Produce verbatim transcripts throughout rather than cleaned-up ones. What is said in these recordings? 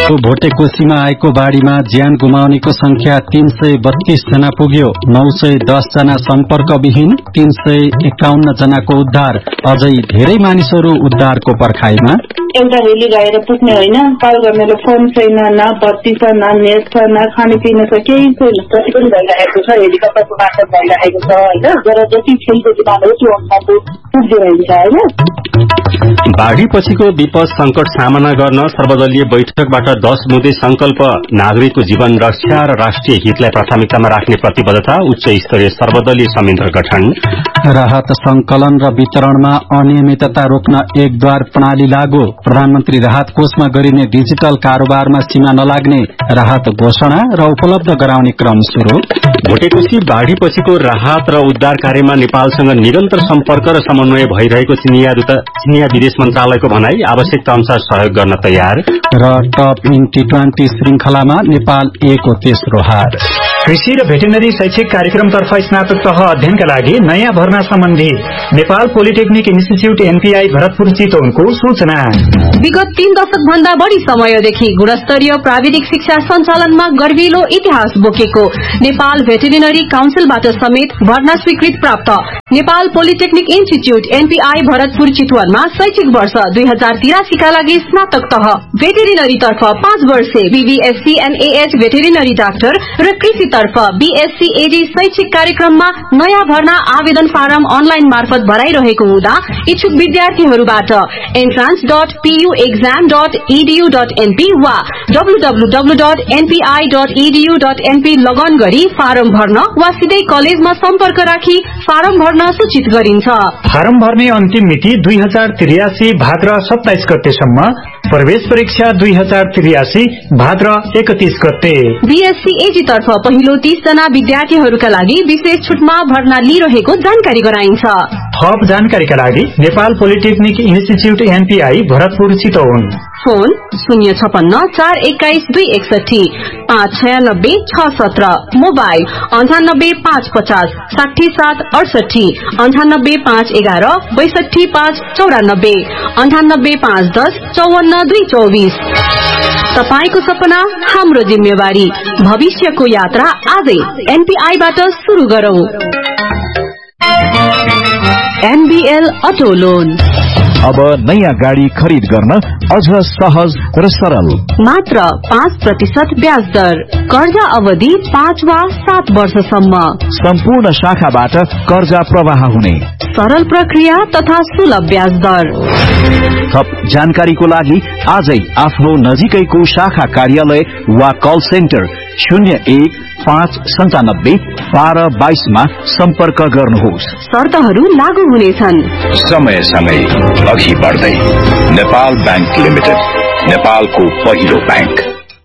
भोटेकोशीमा आएको बाढ़ीमा ज्यान गुमाउनेको संख्या तीन सय बत्तीस जना पुग्यो। नौ सय दस जना सम्पर्कविहीन, तीन सय एकाउन्न जनाको उद्धार। अझै धेरै मानिसहरू उद्धारको पर्खाइमा। एउटा रेली गएर पुग्ने होइन, कल गर्नेलाई फोन छैन, न बत्ती छ, न नेट छ, न खानेपिना छ, केही छैन। जति पनि भइरहेको छ, हेलिकप्टरको मार्फत भइरहेको छ होइन, तर जति खेलको डिमान्ड हो त्यो अनुसारको पुग्दिरहेको छ होइन। बाढ़ी पछिको विपद संकट सामना गर्न सर्वदलीय बैठकबाट दश मुद्दे संकल्प, नागरिकको जीवन रक्षा र राष्ट्रिय हितलाई प्राथमिकतामा राख्ने प्रतिबद्धता, उच्च स्तरीय सर्वदलीय संयन्त्र गठन। राहत संकलन र वितरणमा अनियमितता रोक्न एकद्वार प्रणाली लागू। प्रधानमन्त्री राहत कोषमा गरिने डिजिटल कारोबारमा सीमा नलाग्ने राहत घोषणा र उपलब्ध गराउने क्रम शुरू। भोटेकोशी बाढ़ी पछिको राहत र उद्धार कार्यमा नेपालसँग निरन्तर सम्पर्क र समन्वय भइरहेको चिनिया चिनिया विदेश मन्त्रालयको भनाई, आवश्यकता अनुसार सहयोग गर्न तयार। र टप इन टी ट्वेन्टी श्रृंखलामा नेपाल एकको तेस्रो हार। कृषि र भेटेनरी शैक्षिक कार्यक्रमतर्फ स्नातक तह अध्ययनका लागि नयाँ भर्ना सम्बन्धी Nepal polytechnic institute NPI Bharatpur चितवनको सूचना। विगत तीन दशक भन्दा बढ़ी समयदेखि गुणस्तरीय प्राविधिक शिक्षा सञ्चालनमा गर्विलो इतिहास बोकेको नेपाल भेटेरिनरी काउन्सिलबाट समेत भर्ना स्वीकृत प्राप्त Nepal polytechnic institute NPI Bharatpur चितवनमा शैक्षिक वर्ष दुई हजार तिरासी का लागि स्नातक तह भेटेरिनरी तर्फ पाँच वर्षे बीबीएससी एनएएच भेटेरिनरी डाक्टर र कृषि तर्फ बीएससी एडी शैक्षिक कार्यक्रममा नयाँ भर्ना आवेदन फारम अनलाइन मार्फत भराइरहेको हुँदा इच्छुक विद्यार्थीहरूबाट entrance dot PU exam dot इडीयू dot NP वा डब्लूडब्लूडब्लू dot NPI dot इडीयू dot NP लगन गरी फारम भर्न वा सिधै कलेजमा सम्पर्क राखी फारम भर्न सूचित गरिन्छ। फारम भर्ने अन्तिम मिति दुई हजार त्रियासी भाद्र सत्ताइस गतेसम्म, प्रवेश परीक्षा दुई हजार त्रियासी भाद्र एकतीस गते। बीएससी एजी तर्फ पहिलो तीस जना विद्यार्थीहरूका लागि विशेष छुटमा भर्ना लिइरहेको जानकारी गराइन्छ। थप जानकारीका लागि Nepal polytechnic institute NPI Bharatpur Chitwan, phone शून्य छपन्न चार एक्काइस दुई एकसठी पाँच छयानब्बे छ सत्र, मोबाइल अन्ठानब्बे पाँच पचास साठी सात अडसठी, अन्ठानब्बे पाँच एघार बैसठी पाँच चौरानब्बे, अन्ठानब्बे पाँच दस चौवन्न दुई चौबीस। तपाईको सपना हाम्रो जिम्मेवारी, भविष्यको यात्रा आजै एनपीआईबाट शुरू गरौं। एनबीएल अटो लोन अब नयाँ गाड़ी खरीद गर्न अझ सहज र सरल, मात्र पाँच प्रतिशत ब्याज दर, कर्जा अवधि पाँच वा सात वर्षसम्म, सम्पूर्ण शाखाबाट कर्जा प्रवाह हुने सरल प्रक्रिया तथा सुलभ ब्याज दर। थप जानकारीको लागि आजै आफ्नो नजिकैको शाखा कार्यालय वा कल सेन्टर शून्य एक पाँच सन्तानब्बे बाह्र बाइसमा सम्पर्क गर्नुहोस्। शर्तहरू लागू हुनेछन्। समय समय अघि बढ्दै नेपाल बैंक लिमिटेड, नेपालको पहिलो बैंक।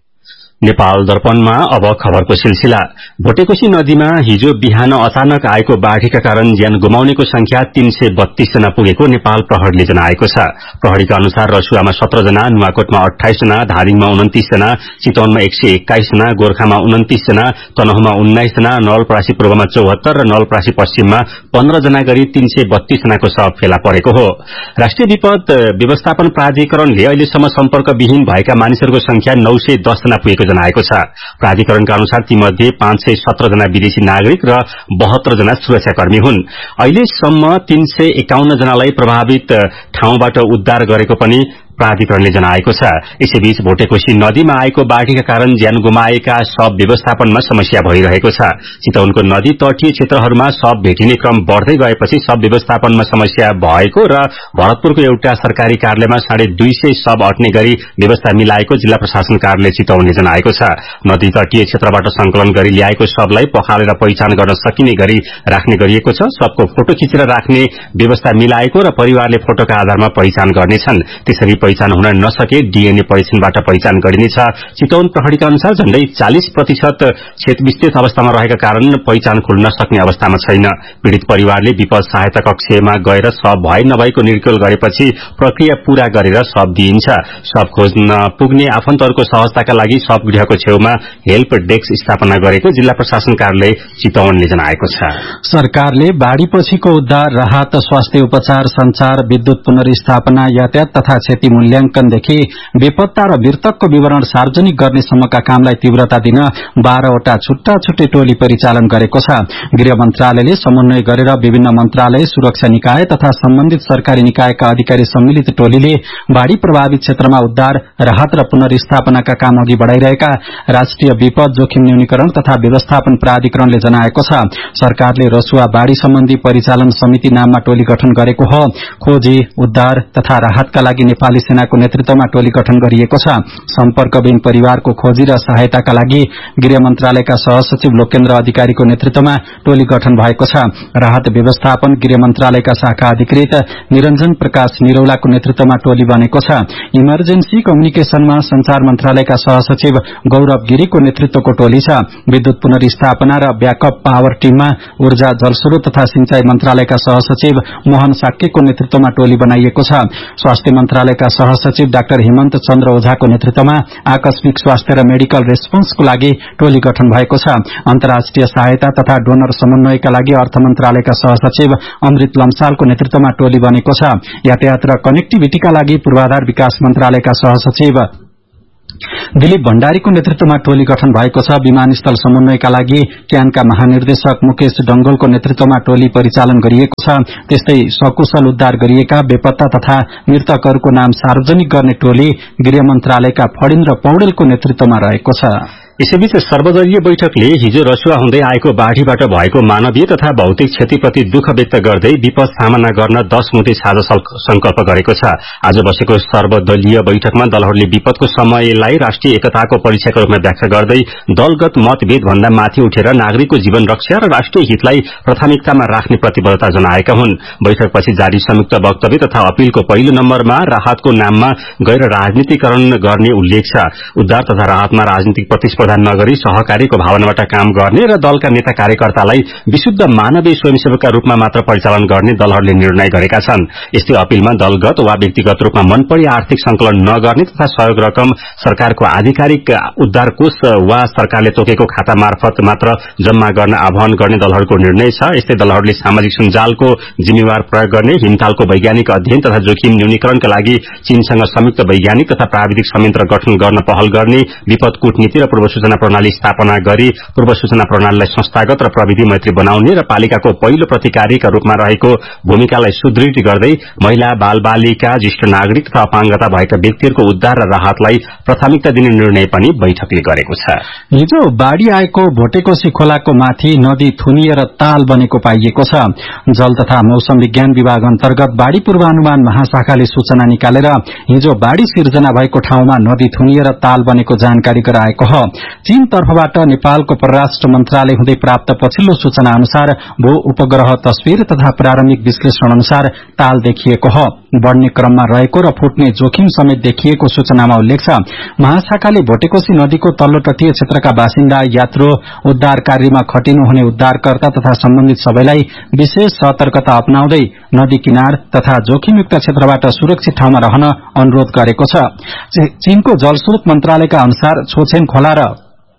नेपाल दर्पणमा अब खबरको सिलसिला। भोटेकोशी नदीमा हिजो बिहान अचानक आएको बाढ़ीका कारण ज्यान गुमाउनेको संख्या तीन सय बत्तीस जना पुगेको नेपाल प्रहरीले जनाएको छ। प्रहरीका अनुसार रसुवामा सत्र जना, नुवाकोटमा अठाइस जना, धादिङमा उन्तिस जना, चितवनमा एक सय एक्काइस जना, गोर्खामा उन्तिस जना, तनहुमा उन्नाइस जना, नवलपरासी पूर्वमा चौहत्तर र नवलपरासी पश्चिममा पन्ध्र जना गरी तीन सय बत्तीस जनाको शव फेला परेको हो। राष्ट्रिय विपद व्यवस्थापन प्राधिकरणले अहिलेसम्म सम्पर्कविहीन भएका मानिसहरूको संख्या नौ सय दस जना पुगेको जनाएको छ। प्राधिकरणका अनुसार तीमध्ये पाँच सय सत्र जना विदेशी नागरिक र बहत्तर जना सुरक्षाकर्मी हुन्। अहिलेसम्म तीन सय एकाउन्न जनालाई प्रभावित ठाउँबाट उद्धार गरेको पनि प्राधिकरणले जनाएको छ। यसैबीच भोटेकोशी नदीमा आएको बाढ़ीका कारण ज्यान गुमाएका शव व्यवस्थापनमा समस्या भइरहेको छ। चितवनको नदी तटीय क्षेत्रहरूमा शव भेटिने क्रम बढ़दै गएपछि शव व्यवस्थापनमा समस्या भएको र भरतपुरको एउटा सरकारी कार्यालयमा साढे दुई सय शव अट्ने गरी व्यवस्था मिलाएको जिल्ला प्रशासन कार्यालय चितवनले जनाएको छ। नदी तटीय क्षेत्रबाट संकलन गरी ल्याएको शवलाई पखालेर पहिचान गर्न सकिने गरी राख्ने गरिएको छ। शवको फोटो खिचेर राख्ने व्यवस्था मिलाएको र परिवारले फोटोका आधारमा पहिचान गर्नेछन्। त्यसरी पहिचान हुन नसके डीएनए परीक्षणबाट पहिचान गरिनेछ। चितवन प्रहरीका अनुसार झण्डै चालीस प्रतिशत क्षतविक्षत अवस्थामा रहेका कारण पहिचान खुल्न सक्ने अवस्थामा छैन। पीड़ित परिवारले विपद सहायता कक्षमा गएर शव भए नभएको निर्कल गरेपछि प्रक्रिया पूरा गरेर शव दिइन्छ। शव खोज्न पुग्ने आफन्तहरूको सहजताका लागि शव गृहको छेउमा हेल्प डेस्क स्थापना गरेको जिल्ला प्रशासन कार्यालय चितवनले जनाएको छ। सरकारले बाढ़ीपछिको उद्धार, राहत, स्वास्थ्य उपचार, संचार, विद्युत पुनर्स्थापना, यातायात तथा क्षति मूल्याङ्कनदेखि बेपत्ता र मृतकको विवरण सार्वजनिक गर्ने सम्मका कामलाई तीव्रता दिन बाह्रवटा छुट्टा छुट्टै टोली परिचालन गरेको छ। गृह मन्त्रालयले समन्वय गरेर विभिन्न मन्त्रालय, सुरक्षा निकाय तथा सम्बन्धित सरकारी निकायका अधिकारी सम्मिलित टोलीले बाढ़ी प्रभावित क्षेत्रमा उद्धार, राहत र पुनर्स्थापनाका काम अघि बढ़ाइरहेका राष्ट्रिय विपद जोखिम न्यूनीकरण तथा व्यवस्थापन प्राधिकरणले जनाएको छ। सरकारले रसुवा बाढ़ी सम्बन्धी परिचालन समिति नाममा टोली गठन गरेको हो। खोजी, उद्धार तथा राहतका लागि नेपाली सेनाको नेतृत्वमा टोली गठन गरिएको छ। सम्पर्कविहीन परिवारको खोजी र सहायताका लागि गृह मन्त्रालयका सहसचिव लोकेन्द्र अधिकारीको नेतृत्वमा टोली गठन भएको छ। राहत व्यवस्थापन गृह मन्त्रालयका शाखा अधिकृत निरञ्जन प्रकाश निरौलाको नेतृत्वमा टोली बनेको छ। इमर्जेन्सी कम्युनिकेशनमा संचार मन्त्रालयका सहसचिव गौरव गिरीको नेतृत्वको टोली छ। विद्युत पुनर्स्थापना र ब्याकअप पावर टीममा ऊर्जा, जलस्रोत तथा सिंचाई मन्त्रालयका सहसचिव मोहन साक्यको नेतृत्वमा टोली बनाइएको छ। स्वास्थ्य मन्त्रालयका सहसचिव डाक्टर हेमन्त चन्द्र ओझाको नेतृत्वमा आकस्मिक स्वास्थ्य र मेडिकल रेस्पोन्सको लागि टोली गठन भएको छ। अन्तर्राष्ट्रिय सहायता तथा डोनर समन्वयका लागि अर्थ मन्त्रालयका सहसचिव अमृत लम्सालको नेतृत्वमा टोली बनेको छ। यातायात र कनेक्टिभिटीका लागि पूर्वाधार विकास मन्त्रालयका सहसचिव दिलीप भण्डारीको नेतृत्वमा टोली गठन भएको छ। विमानस्थल समन्वयका लागि क्यानका महानिर्देशक मुकेश डंगोलको नेतृत्वमा टोली परिचालन गरिएको छ। त्यस्तै सकुशल उद्धार गरिएका बेपत्ता तथा मृतकहरूको नाम सार्वजनिक गर्ने टोली गृह मन्त्रालयका फणिन्द्र पौडेलको नेतृत्वमा रहेको छ। यसैबीच सर्वदलीय बैठकले हिजो रसुवा हुँदै आएको बाढ़ीबाट भएको मानवीय तथा भौतिक क्षतिप्रति दुःख व्यक्त गर्दै विपद सामना गर्न दश मुटे साझा संकल्प गरेको छ। आज बसेको सर्वदलीय बैठकमा दलहरूले विपदको समयलाई राष्ट्रिय एकताको परीक्षाको रूपमा व्याख्या गर्दै दलगत मतभेद भन्दा माथि उठेर नागरिकको जीवन रक्षा र राष्ट्रिय हितलाई प्राथमिकतामा राख्ने प्रतिबद्धता जनाएका हुन्। बैठकपछि जारी संयुक्त वक्तव्य तथा अपीलको पहिलो नम्बरमा राहतको नाममा गैर राजनीतिकरण गर्ने उल्लेख छ। उद्धार तथा राहतमा राजनीतिक प्रतिस्पर्धा नगरी सहकारीको भावनाबाट काम गर्ने र दलका नेता कार्यकर्तालाई विशुद्ध मानवीय स्वयंसेवकका रूपमा मात्र परिचालन गर्ने दलहरूले निर्णय गरेका छन्। यस्तै अपीलमा दलगत वा व्यक्तिगत रूपमा मन परी आर्थिक संकलन नगर्ने तथा सहयोग रकम सरकारको आधिकारिक उद्धार कोष वा सरकारले तोकेको खाता मार्फत मात्र जम्मा गर्न आह्वान गर्ने दलहरूको निर्णय छ। यस्तै दलहरूले सामाजिक सञ्जालको जिम्मेवार प्रयोग गर्ने, हिमतालको वैज्ञानिक अध्ययन तथा जोखिम न्यूनीकरणका लागि चीनसँग संयुक्त वैज्ञानिक तथा प्राविधिक संयन्त्र गठन गर्न पहल गर्ने, विपद कूटनीति र पूर्व सूचना प्रणाली स्थापना गरी पूर्व सूचना प्रणालीलाई संस्थागत र प्रविधि मैत्री बनाउने र पालिकाको पहिलो प्रतिकारीका रूपमा रहेको भूमिकालाई सुदृढ गर्दै महिला, बाल बालिका, ज्येष्ठ नागरिक तथा अपाङ्गता भएका व्यक्तिहरूको उद्धार र राहतलाई प्राथमिकता दिने निर्णय पनि बैठकले गरेको छ। हिजो बाढ़ी आएको भोटेकोशी खोलाको माथि नदी थुनिएर ताल बनेको पाइएको छ। जल तथा मौसम विज्ञान विभाग अन्तर्गत बाढ़ी पूर्वानुमान महाशाखाले सूचना निकालेर हिजो बाढ़ी सिर्जना भएको ठाउँमा नदी थुनिएर ताल बनेको जानकारी गराएको हो। चीन तर्फबाट नेपालको परराष्ट्र मन्त्रालय हुँदै प्राप्त पछिल्लो सूचना अनुसार भू उपग्रह तस्विर तथा प्रारम्भिक विश्लेषण अनुसार ताल देखिएको हो। बढ़ने क्रममा रहेको र फुट्ने जोखिम समेत देखिएको सूचनामा उल्लेख छ। महाशाखाले भोटेकोशी नदीको तल्लो तटीय क्षेत्रका बासिन्दा, यात्रु, उद्धार कार्यमा खटिनुहुने उद्धारकर्ता तथा सम्बन्धित सबैलाई विशेष सतर्कता अपनाउँदै नदी किनार तथा जोखिमयुक्त क्षेत्रबाट सुरक्षित ठाउँमा रहन अनुरोध गरेको छ। चीनको जलस्रोत मन्त्रालयका अनुसार छोछेन खोला र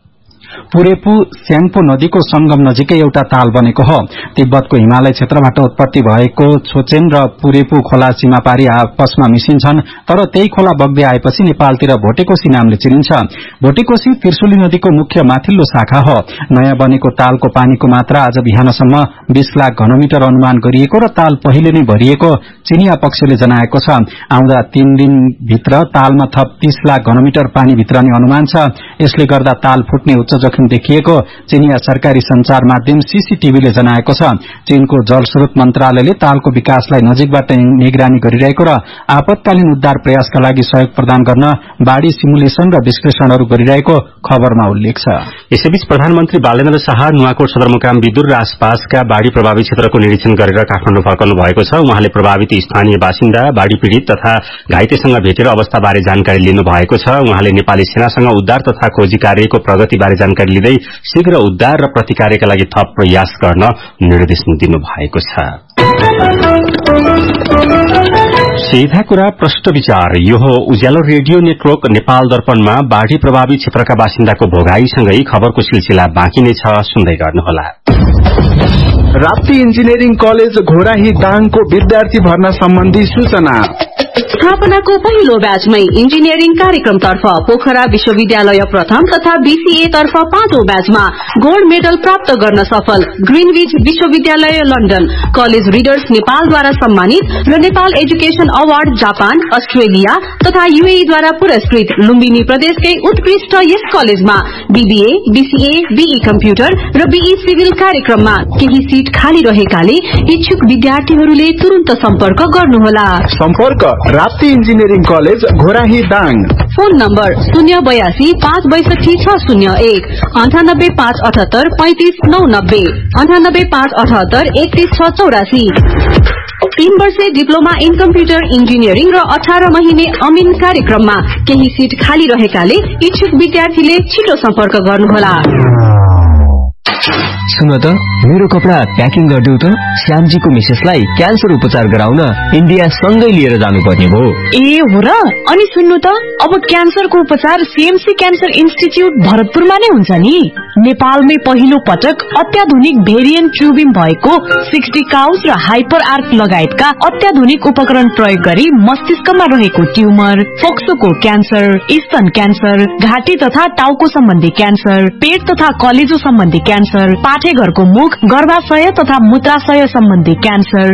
पुरेपु स्याङपो नदीको संगम नजिकै एउटा ताल बनेको हो। तिब्बतको हिमालय क्षेत्रबाट उत्पत्ति भएको छोचेन र पुरेपु खोला सीमापारी आपसमा मिसिन्छन्, तर त्यही खोला बग्दै आएपछि नेपालतिर भोटेकोशी नामले चिनिन्छ। भोटेकोशी त्रिशुली नदीको मुख्य माथिल्लो शाखा हो। नयाँ बनेको तालको पानीको मात्रा आज बिहानसम्म बीस लाख घनमिटर अनुमान गरिएको र ताल पहिले नै भरिएको चिनिया पक्षले जनाएको छ। आउँदा तीन दिनभित्र तालमा थप तीस लाख घनमिटर पानी भित्रने अनुमान छ। यसले गर्दा ताल फुट्ने उच्च जोखिम देखिएको चीनिया सरकारी संचार माध्यम सीसीटीभीले जनाएको छ। चीनको जलस्रोत मन्त्रालयले तालको विकासलाई नजिकबाट निगरानी गरिरहेको र आपतकालीन उद्धार प्रयासका लागि सहयोग प्रदान गर्न बाढ़ी सिमुलेशन र विश्लेषणहरू गरिरहेको खबरमा उल्लेख छ। यसैबीच प्रधानमन्त्री बालेन्द्र शाह नुवाकोट सदरमुकाम विदुर र आसपासका बाढ़ी प्रभावित क्षेत्रको निरीक्षण गरेर काठमाडौँ फर्कनु भएको छ। उहाँले प्रभावित स्थानीय बासिन्दा, बाढ़ी पीड़ित तथा घाइतेसँग भेटेर अवस्थाबारे जानकारी लिनु भएको छ। उहाँले नेपाली सेनासँग उद्धार तथा खोजी कार्यको प्रगतिबारे जानकारी लिँदै शीघ्र उद्धार र प्रतिकार्यका लागि थप प्रयास गर्न निर्देश दिनु भएको छ। सीधा कुरा प्रश्न विचार यो हो उज्यालो रेडियो नेटवर्क नेपाल दर्पणमा बाढ़ी प्रभावित क्षेत्रका बासिन्दाको भोगाईसँगै खबरको सिलसिला बाँकी नै छ, सुन्दै गर्नुहोला। राप्ती इन्जिनियरिङ कलेज घोराही दाङको विद्यार्थी भर्ना सम्बन्धी सूचना। स्थापनाको पहिलो ब्याचमै इन्जिनियरिङ कार्यक्रमतर्फ पोखरा विश्वविद्यालय प्रथम तथा बीसीए तर्फ पाँचौं ब्याचमा गोल्ड मेडल प्राप्त गर्न सफल ग्रीनविच विश्वविद्यालय लन्डन कलेज रिडर्स नेपालद्वारा सम्मानित र Nepal education award Japan Australia तथा यूएई द्वारा पुरस्कृत लुम्बिनी प्रदेशकै उत्कृष्ट यस कलेजमा बीबीए बीसीए बीई कम्प्युटर र बीई सिभिल कार्यक्रममा केही सीट खाली रहेकाले इच्छुक विद्यार्थीहरूले तुरन्त सम्पर्क गर्नुहोला। सम्पर्क Rapti engineering college Ghorahi Dang. Phone number शून्य बयासी पाँच बैसठी छ शून्य एक अन्ठानब्बे पाँच अठहत्तर पैंतिस नौ नब्बे अन्ठानब्बे पाँच अठहत्तर एकतीस छ चौरासी। तीन वर्षे डिप्लोमा इन कम्प्युटर इन्जिनियरिङ र अठार महिने अमिन कार्यक्रममा केही सीट खाली रहेकाले इच्छुक विद्यार्थीले छिटो सम्पर्क गर्नुहोला। सुन त मेरो कपडा प्याकिङ गरिदेऊ त श्यामजीको मिसेसलाई क्यान्सर उपचार गराउन इन्डिया सँगै लिएर जानुपर्ने भो। ए हो र? अनि सुन्नु त अब क्यान्सरको उपचार सीएमसी क्यान्सर इन्स्टिच्युट भरतपुरमा नै हुन्छ नि। नेपालमै पहिलो पटक अत्याधुनिक भेरिएन्ट ट्युबिङ भएको सिक्सटी काउस र हाइपर आर्क लगायतका अत्याधुनिक उपकरण प्रयोग गरी मस्तिष्कमा रहेको ट्युमर, फोक्सोको क्यान्सर, स्तन क्यान्सर, घाँटी तथा टाउको सम्बन्धी क्यान्सर, पेट तथा कलेजो सम्बन्धी क्यान्सर, पाठेघरको मुख, गर्भाशय तथा मूत्राशय सम्बन्धी क्यान्सर,